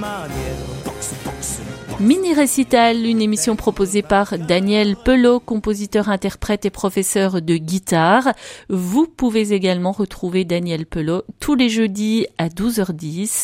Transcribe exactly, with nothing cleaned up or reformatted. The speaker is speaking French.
Mini Récital, une émission proposée par Daniel Pelot, compositeur, interprète et professeur de guitare. Vous pouvez également retrouver Daniel Pelot tous les jeudis à douze heures dix